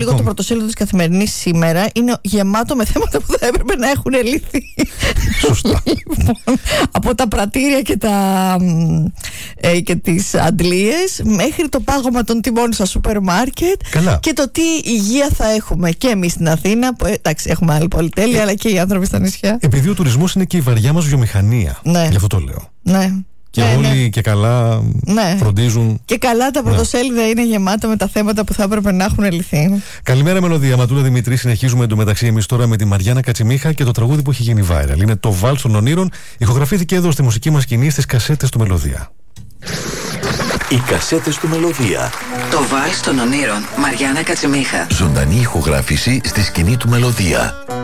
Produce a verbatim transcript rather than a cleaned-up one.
λίγο το πρωτοσέλιδο της Καθημερινής σήμερα. Είναι γεμάτο με θέματα που θα έπρεπε να έχουν λυθεί. Σωστά. Λοιπόν, από τα πρατήρια και, τα, ε, και τις αντλίες μέχρι το πάγωμα των τιμών στα σούπερ μάρκετ. Καλά. Και το τι υγεία θα έχουμε και εμείς στην Αθήνα, που εντάξει έχουμε άλλη πολυτέλεια, αλλά και οι άνθρωποι στα νησιά. Επειδή ο τουρισμός είναι και η βαριά μας βιομηχανία. Ναι. Γι' αυτό το λέω. Ναι. Και ναι, όλοι ναι. και καλά ναι. φροντίζουν. Και καλά τα πρωτοσέλιδα ναι. είναι γεμάτα με τα θέματα που θα έπρεπε να έχουν λυθεί. Καλημέρα, Μελωδία. Ματούλα Δημητρή. Συνεχίζουμε εντωμεταξύ εμείς τώρα με τη Μαριάννα Κατσιμίχα και το τραγούδι που έχει γίνει viral. Είναι το Βάλς των Ονείρων. Ηχογραφήθηκε εδώ στη μουσική μας σκηνή στις κασέτες του Μελωδία. Οι κασέτες του Μελωδία. Το Βάλς των Ονείρων. Μαριάννα Κατσιμίχα. Ζωντανή ηχογράφηση στη σκηνή του Μελωδία.